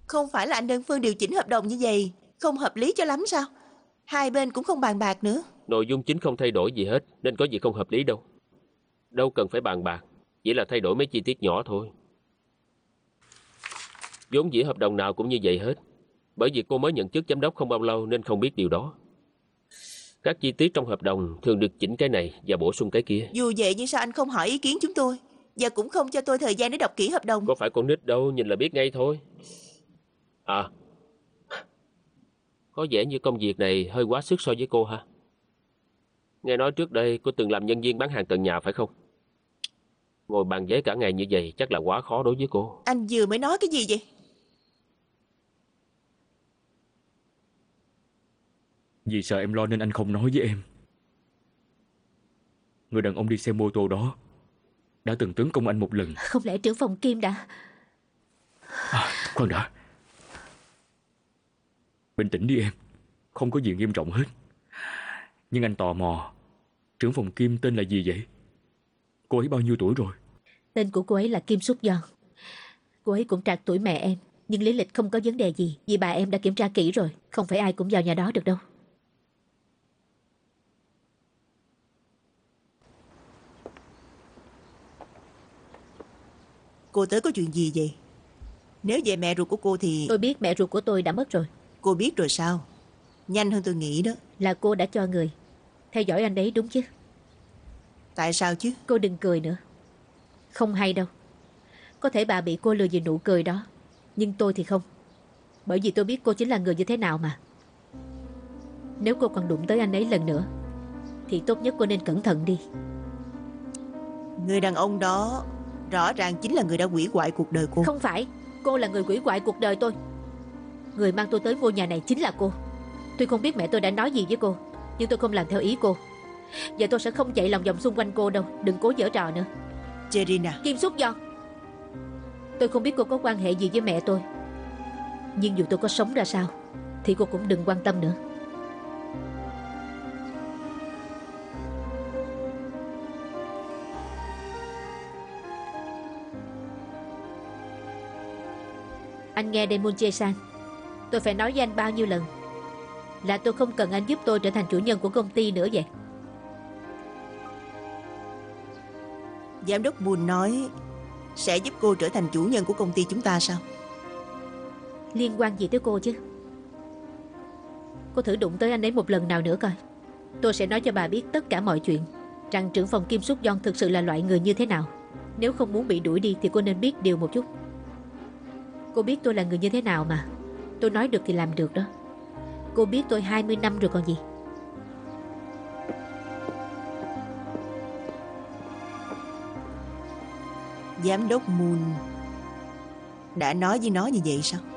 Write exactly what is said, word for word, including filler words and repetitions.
Không phải là anh đơn phương điều chỉnh hợp đồng như vậy, không hợp lý cho lắm sao? Hai bên cũng không bàn bạc nữa. Nội dung chính không thay đổi gì hết, nên có gì không hợp lý đâu. Đâu cần phải bàn bạc, chỉ là thay đổi mấy chi tiết nhỏ thôi. Vốn dĩ hợp đồng nào cũng như vậy hết. Bởi vì cô mới nhận chức giám đốc không bao lâu nên không biết điều đó. Các chi tiết trong hợp đồng thường được chỉnh cái này và bổ sung cái kia. Dù vậy nhưng sao anh không hỏi ý kiến chúng tôi, và cũng không cho tôi thời gian để đọc kỹ hợp đồng? Có phải con nít đâu, nhìn là biết ngay thôi. À, có vẻ như công việc này hơi quá sức so với cô ha. Nghe nói trước đây cô từng làm nhân viên bán hàng tận nhà phải không? Ngồi bàn giấy cả ngày như vậy chắc là quá khó đối với cô. Anh vừa mới nói cái gì vậy? Vì sợ em lo nên anh không nói với em. Người đàn ông đi xe mô tô đó đã từng tấn công anh một lần. Không lẽ trưởng phòng Kim đã... À, khoan đã. Bình tĩnh đi em. Không có gì nghiêm trọng hết. Nhưng anh tò mò, trưởng phòng Kim tên là gì vậy? Cô ấy bao nhiêu tuổi rồi? Tên của cô ấy là Kim Súc Giòn. Cô ấy cũng trạc tuổi mẹ em, nhưng lý lịch không có vấn đề gì, vì bà em đã kiểm tra kỹ rồi. Không phải ai cũng vào nhà đó được đâu. Cô tới có chuyện gì vậy? Nếu về mẹ ruột của cô thì... Tôi biết mẹ ruột của tôi đã mất rồi. Cô biết rồi sao? Nhanh hơn tôi nghĩ đó. Là cô đã cho người theo dõi anh ấy đúng chứ? Tại sao chứ? Cô đừng cười nữa. Không hay đâu. Có thể bà bị cô lừa vì nụ cười đó, nhưng tôi thì không. Bởi vì tôi biết cô chính là người như thế nào mà. Nếu cô còn đụng tới anh ấy lần nữa thì tốt nhất cô nên cẩn thận đi. Người đàn ông đó rõ ràng chính là người đã hủy hoại cuộc đời cô. Không phải. Cô là người hủy hoại cuộc đời tôi. Người mang tôi tới ngôi nhà này chính là cô. Tôi không biết mẹ tôi đã nói gì với cô, nhưng tôi không làm theo ý cô. Và tôi sẽ không chạy lòng vòng xung quanh cô đâu. Đừng cố giở trò nữa. Jerina. Kim Súc Giòn. Tôi không biết cô có quan hệ gì với mẹ tôi, nhưng dù tôi có sống ra sao thì cô cũng đừng quan tâm nữa. Anh nghe đây Moon-jae-san, tôi phải nói với anh bao nhiêu lần là tôi không cần anh giúp tôi trở thành chủ nhân của công ty nữa vậy. Giám đốc Moon nói sẽ giúp cô trở thành chủ nhân của công ty chúng ta sao? Liên quan gì tới cô chứ? Cô thử đụng tới anh ấy một lần nào nữa coi. Tôi sẽ nói cho bà biết tất cả mọi chuyện, rằng trưởng phòng Kim Súc Giòn thực sự là loại người như thế nào. Nếu không muốn bị đuổi đi thì cô nên biết điều một chút. Cô biết tôi là người như thế nào mà. Tôi nói được thì làm được đó. Cô biết tôi hai mươi năm rồi còn gì. Giám đốc Moon đã nói với nó như vậy sao?